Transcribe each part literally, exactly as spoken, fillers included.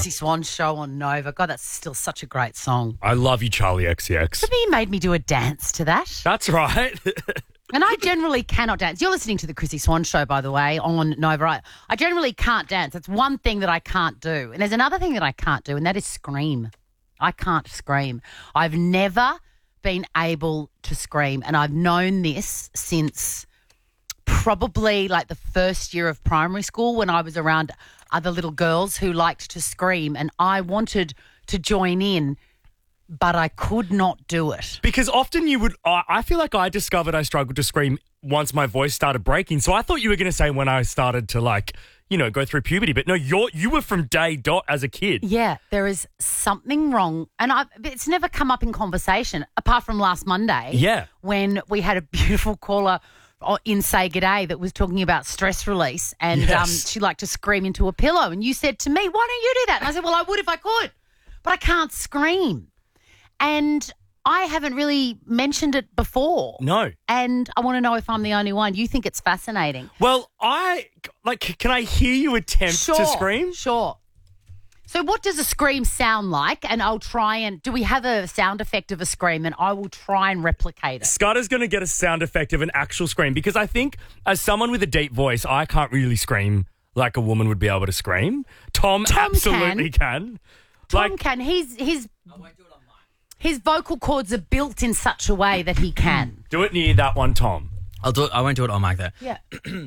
Chrissy Swan Show on Nova. God, that's still such a great song. I love you, Charlie X C X. Maybe you made me do a dance to that. That's right. And I generally cannot dance. You're listening to the Chrissy Swan Show, by the way, on Nova. I, I generally can't dance. That's one thing that I can't do. And there's another thing that I can't do, and that is scream. I can't scream. I've never been able to scream, and I've known this since probably like the first year of primary school when I was around other little girls who liked to scream, and I wanted to join in, but I could not do it. Because often you would, I I feel like I discovered I struggled to scream once my voice started breaking. So I thought you were going to say when I started to like, you know, go through puberty. But no, you're, you were from day dot as a kid. Yeah, there is something wrong. And I, it's never come up in conversation apart from last Monday. Yeah. When we had a beautiful caller in Say G'day that was talking about stress release, and Yes. um, she liked to scream into a pillow. And you said to me, why don't you do that? And I said, well, I would if I could, but I can't scream. And I haven't really mentioned it before. No. And I want to know if I'm the only one. You think it's fascinating. Well, I, like, can I hear you attempt Sure. to scream? Sure. So what does a scream sound like? And I'll try and, do we have a sound effect of a scream? And I will try and replicate it. Scudder's going to get a sound effect of an actual scream because I think as someone with a deep voice, I can't really scream like a woman would be able to scream. Tom, Tom absolutely can. Tom Like, can. He's, his, his vocal cords are built in such a way that he can. do it near that one, Tom. I'll do it. I won't do it on mic though. Yeah.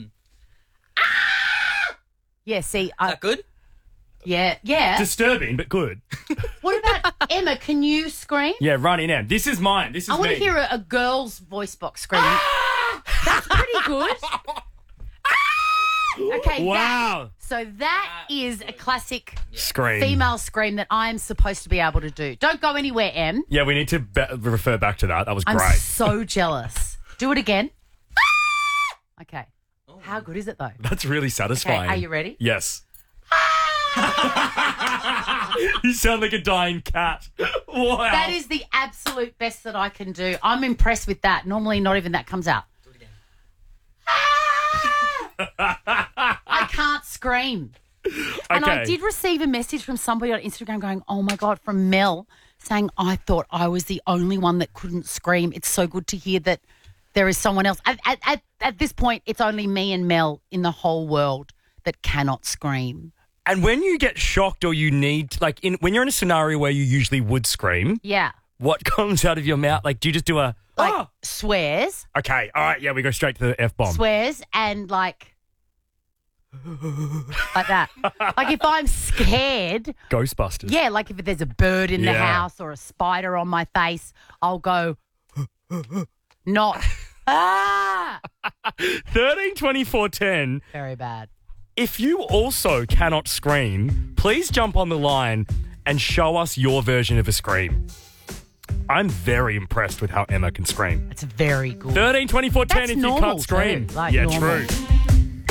Yeah, see. Is I, that good? yeah, yeah. Disturbing, but good. What about Emma? Can you scream? Yeah, run in, Em. This is mine. This is I want me. to hear a, a girl's voice box screaming. That's pretty good. Okay. Wow. That, so that is a classic Scream. female scream that I'm supposed to be able to do. Don't go anywhere, Em. Yeah, we need to be- refer back to that. That was I'm great. so jealous. Do it again. Okay. How good is it though? That's really Okay, satisfying. are you ready? Yes. You sound like a dying cat. Wow. That is the absolute best that I can do. I'm impressed with that. Normally, not even that comes out. Do it again. I can't scream. And I Okay. did receive a message from somebody on Instagram going, oh, my God, from Mel, saying, I thought I was the only one that couldn't scream. It's so good to hear that there is someone else. At, at, at, at this point, it's only me and Mel in the whole world that cannot scream. And when you get shocked or you need, like, in when you're in a scenario where you usually would scream, Yeah. what comes out of your mouth? Like, do you just do a, Like, oh, swears, okay, all right, yeah, we go straight to the F-bomb. swears, and like, like that. Like if I'm scared, Ghostbusters. yeah, like if there's a bird in the Yeah. house or a spider on my face, I'll go, not, ah, thirteen twenty-four ten. very bad. If you also cannot scream, please jump on the line and show us your version of a scream. I'm very impressed with how Emma can scream. It's very good. thirteen twenty-four ten That's if you normal can't scream. too, like yeah, normal. true.